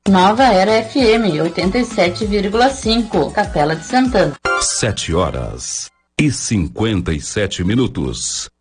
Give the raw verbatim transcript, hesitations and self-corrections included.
Nova Era F M, oitenta e sete vírgula cinco, Capela de Santana. Sete horas e cinquenta e sete minutos.